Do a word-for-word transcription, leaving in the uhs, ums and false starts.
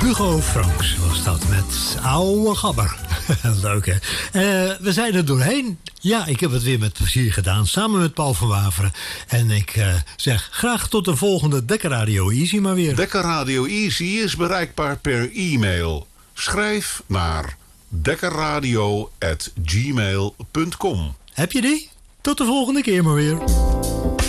Hugo Franks was dat met Oude Gabber. Leuk, hè? Uh, we zijn er doorheen. Ja, ik heb het weer met plezier gedaan, samen met Paul van Waveren. En ik uh, zeg graag tot de volgende Dekker Radio Easy maar weer. Dekker Radio Easy is bereikbaar per e-mail. Schrijf naar dekkerradio at gmail punt com. Heb je die? Tot de volgende keer maar weer.